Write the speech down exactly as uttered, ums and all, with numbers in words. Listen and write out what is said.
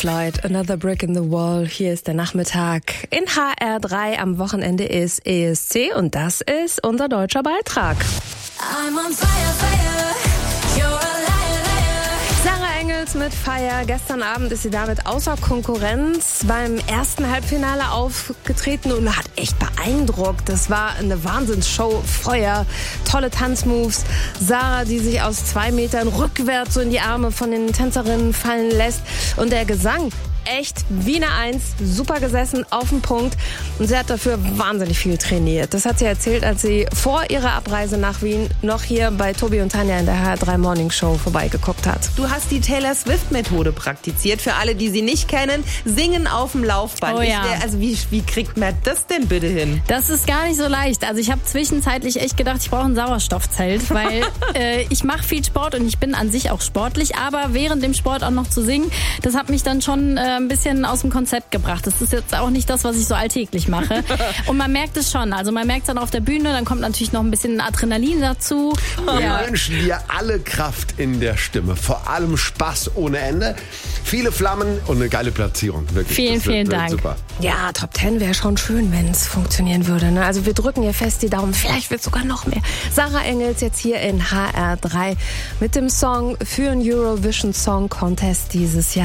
Floyd, Another Brick in the Wall. Hier ist der Nachmittag in H R drei. Am Wochenende ist E S C und das ist unser deutscher Beitrag. I'm on fire, fire. You're a liar, liar. Sarah Engels mit Fire. Gestern Abend ist sie damit außer Konkurrenz beim ersten Halbfinale aufgetreten und hat echt beeindruckt. Das war eine Wahnsinnsshow. Feuer, tolle Tanzmoves. Sarah, die sich aus zwei Metern rückwärts so in die Arme von den Tänzerinnen fallen lässt. Und der Gesang, echt wie eine Eins, super gesessen, auf den Punkt. Und sie hat dafür wahnsinnig viel trainiert. Das hat sie erzählt, als sie vor ihrer Abreise nach Wien noch hier bei Tobi und Tanja in der H R drei Morning Show vorbeigeguckt hat. Du hast die Taylor Swift-Methode praktiziert. Für alle, die sie nicht kennen, singen auf dem Laufband. Oh ja. Ich, also wie, wie kriegt man das denn bitte hin? Das ist gar nicht so leicht. Also ich habe zwischenzeitlich echt gedacht, ich brauche ein Sauerstoffzelt, weil äh, ich mache viel Sport und ich bin an sich auch sportlich, aber während dem Sport auch noch zu singen, das hat mich dann schon äh, ein bisschen aus dem Konzept gebracht. Das ist jetzt auch nicht das, was ich so alltäglich mache. Und man merkt es schon. Also man merkt es dann auf der Bühne, dann kommt natürlich noch ein bisschen Adrenalin dazu. Wir Ja. wünschen dir alle Kraft in der Stimme. Vor allem Spaß ohne Ende. Viele Flammen und eine geile Platzierung. Wirklich. Vielen, Das wird, vielen wird Dank. Super. Ja, Top Ten wäre schon schön, wenn es funktionieren würde. Ne? Also wir drücken ihr fest die Daumen. Vielleicht wird sogar noch mehr. Sarah Engels jetzt hier in H R drei mit dem Song für den Eurovision Song Contest dieses Jahr.